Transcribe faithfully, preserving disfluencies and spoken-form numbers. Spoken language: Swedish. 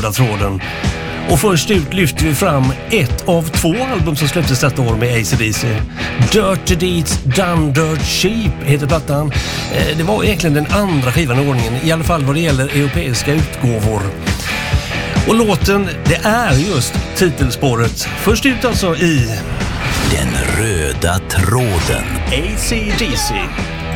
röda tråden. Och först ut lyfter vi fram ett av två album som släpptes detta år med A C D C. Dirty Deeds Done Dirt Cheap heter plattan. Det var egentligen den andra skivan i ordningen, i alla fall vad det gäller europeiska utgåvor. Och låten, det är just titelspåret. Först ut alltså i Den röda tråden. A C D C.